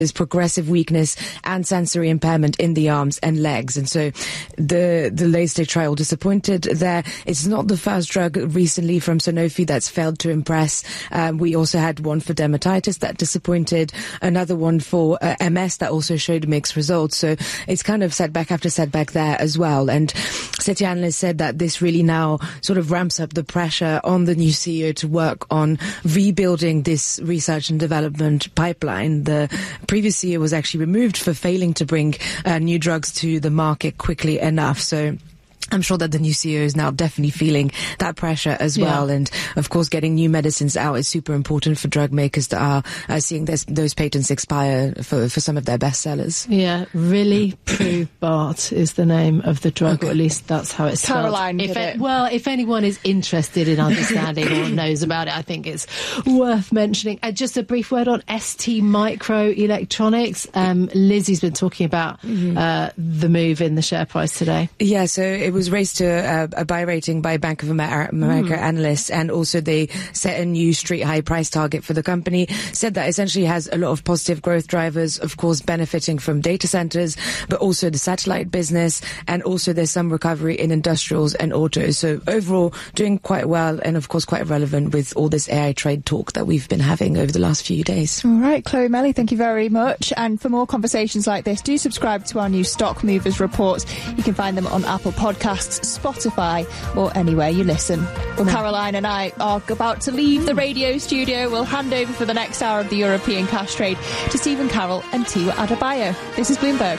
There's progressive weakness and sensory impairment in the arms and legs. And so the late-stage trial disappointed there. It's not the first drug recently from Sanofi that's failed to impress. We also had one for dermatitis that disappointed, another one for MS that also showed mixed results. So it's kind of setback after setback there as well. And Citi analysts said that this really now sort of ramps up the pressure on the new CEO to work on rebuilding this research and development pipeline. The previous CEO was actually removed for failing to bring new drugs to the market quickly enough. So I'm sure that the new CEO is now definitely feeling that pressure as well. And of course, getting new medicines out is super important for drug makers that are seeing those patents expire for some of their bestsellers. Yeah, Riliprubart is the name of the drug, or at least that's how it's spelled. Caroline, if anyone is interested in understanding or knows about it, I think it's worth mentioning. Just a brief word on ST Microelectronics. Lizzie's been talking about the move in the share price today. Yeah, so it was raised to a buy rating by Bank of America analysts, and also they set a new street high price target for the company. Said that essentially has a lot of positive growth drivers, of course benefiting from data centers, but also the satellite business, and also there's some recovery in industrials and autos. So overall doing quite well, and of course quite relevant with all this AI trade talk that we've been having over the last few days. All right, Chloe Melly, thank you very much. And for more conversations like this, do subscribe to our new Stock Movers reports. You can find them on Apple Podcasts, Spotify, or anywhere you listen. Well, Caroline and I are about to leave the radio studio. We'll hand over for the next hour of the European cash trade to Stephen Carroll and Tiwa Adebayo. This is Bloomberg.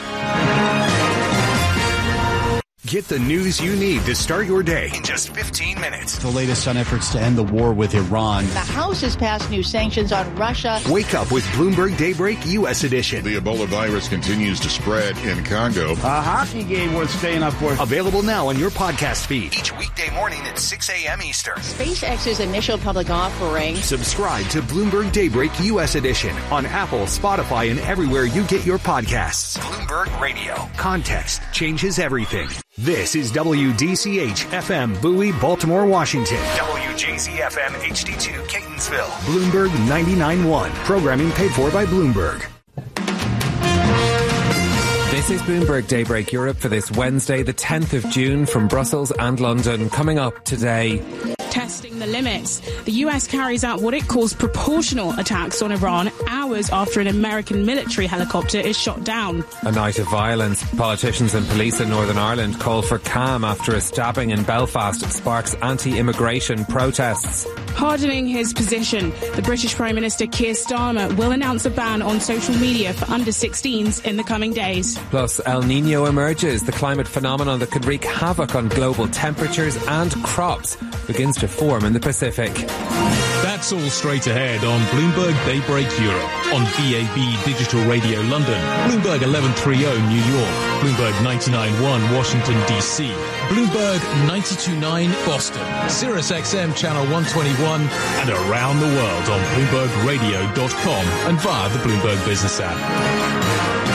Get the news you need to start your day in just 15 minutes. The latest on efforts to end the war with Iran. The House has passed new sanctions on Russia. Wake up with Bloomberg Daybreak U.S. edition. The Ebola virus continues to spread in Congo. A hockey game worth staying up for. Available now on your podcast feed. Each weekday morning at 6 a.m. Eastern. SpaceX's initial public offering. Subscribe to Bloomberg Daybreak U.S. edition on Apple, Spotify, and everywhere you get your podcasts. Bloomberg Radio. Context changes everything. This is WDCH FM Bowie, Baltimore, Washington. WJZ FM HD2 Catonsville. Bloomberg 99.1. Programming paid for by Bloomberg. This is Bloomberg Daybreak Europe for this Wednesday, the 10th of June, from Brussels and London. Coming up today, testing the limits. The US carries out what it calls proportional attacks on Iran hours after an American military helicopter is shot down. A night of violence. Politicians and police in Northern Ireland call for calm after a stabbing in Belfast sparks anti-immigration protests. Hardening his position, the British Prime Minister Keir Starmer will announce a ban on social media for under-16s in the coming days. Plus, El Niño emerges. The climate phenomenon that could wreak havoc on global temperatures and crops begins to form in the Pacific. That's all straight ahead on Bloomberg Daybreak Europe, on DAB Digital Radio London, Bloomberg 1130 New York, Bloomberg 99.1 Washington DC, Bloomberg 92.9 Boston, Sirius XM Channel 121, and around the world on BloombergRadio.com and via the Bloomberg Business app.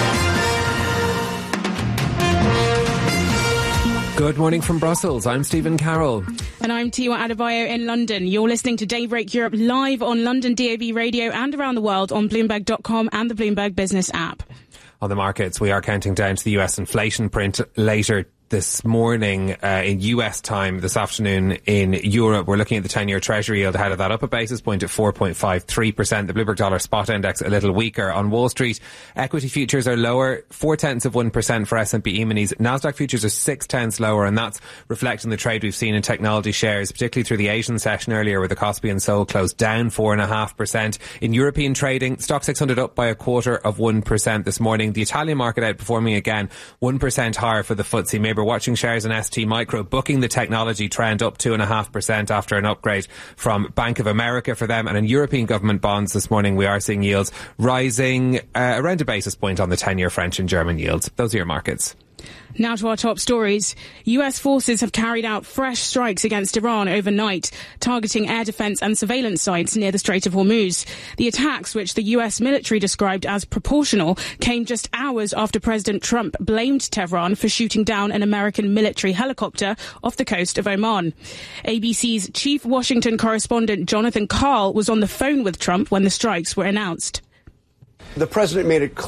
Good morning from Brussels. I'm Stephen Carroll. And I'm Tiwa Adebayo in London. You're listening to Daybreak Europe live on London DAB Radio and around the world on Bloomberg.com and the Bloomberg Business app. On the markets, we are counting down to the US inflation print later this morning in US time, this afternoon in Europe. We're looking at the 10-year Treasury yield ahead of that, up a basis point at 4.53%. The Bloomberg Dollar Spot Index a little weaker. On Wall Street, equity futures are lower, 0.4% for S&P E-minis. Nasdaq futures are 0.6 lower, and that's reflecting the trade we've seen in technology shares, particularly through the Asian session earlier, where the Kospi and Seoul closed down 4.5%. In European trading, Stock 600 up by 0.25% this morning. The Italian market outperforming again, 1% higher for the FTSE. Maybe we're watching shares in ST Micro booking the technology trend up 2.5% after an upgrade from Bank of America for them. And in European government bonds this morning, we are seeing yields rising around a basis point on the 10-year French and German yields. Those are your markets. Now to our top stories. US forces have carried out fresh strikes against Iran overnight, targeting air defense and surveillance sites near the Strait of Hormuz. The attacks, which the US military described as proportional, came just hours after President Trump blamed Tehran for shooting down an American military helicopter off the coast of Oman. ABC's chief Washington correspondent Jonathan Karl was on the phone with Trump when the strikes were announced. The president made it clear